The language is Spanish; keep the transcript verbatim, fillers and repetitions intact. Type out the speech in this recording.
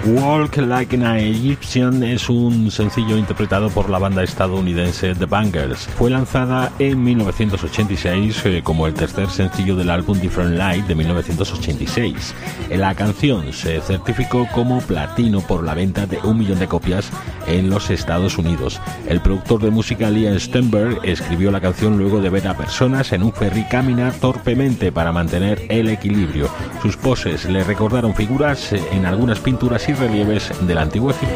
Walk Like an Egyptian es un sencillo interpretado por la banda estadounidense The Bangles. Fue lanzada en mil novecientos ochenta y seis eh, como el tercer sencillo del álbum Different Light de mil novecientos ochenta y seis. La canción se certificó como platino por la venta de un millón de copias en los Estados Unidos. El productor de música Liam Stenberg escribió la canción luego de ver a personas en un ferry caminar torpemente para mantener el equilibrio. Sus poses le recordaron figuras en algunas pinturas y relieves del antiguo Egipto.